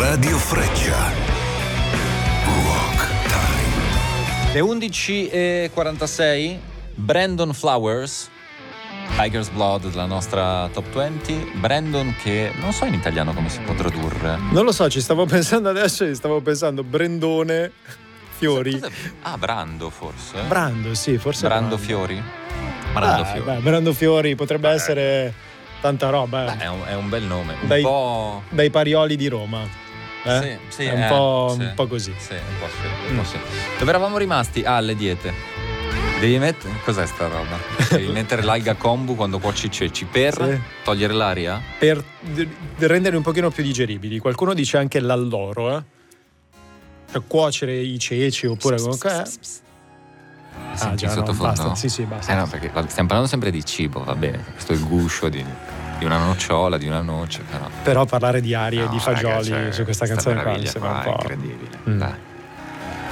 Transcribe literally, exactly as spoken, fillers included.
Radio Freccia. Rock Time. Le undici e quarantasei, Brandon Flowers, Tiger's Blood, della nostra Top venti. Brandon, che non so in italiano come si può tradurre. Non lo so, ci stavo pensando adesso, ci stavo pensando Brendone Fiori. Cosa- Ah, Brando forse. Brando, sì, forse Brando Brando. Fiori. Brando Ah, Fiori. beh, Brando Fiori potrebbe essere tanta roba, eh. Beh, è, un, è un bel nome. Un Dai- po'. Dai Parioli di Roma. Eh? Sì, sì, è un, eh, po', sì. un po' così. Sì, un po' sì, un po' sì. Dove eravamo rimasti? Ah, alle diete. Devi mettere. Cos'è sta roba? Devi mettere l'alga kombu quando cuoci i ceci per Sì. togliere l'aria? Per d- renderli un pochino più digeribili. Qualcuno dice anche l'alloro, eh? Per cuocere i ceci oppure comunque. Eh. Ah, Senti già, no, sottofondo? basta. Sì, sì, basta. Eh no, perché vabbè, stiamo parlando sempre di cibo, va bene. Questo è il guscio di, di una nocciola, di una noce, però. Però parlare di arie e No, di fagioli raga, cioè, su questa canzone qua mi meraviglia sembra un qua è po'. incredibile. Mm. Dai.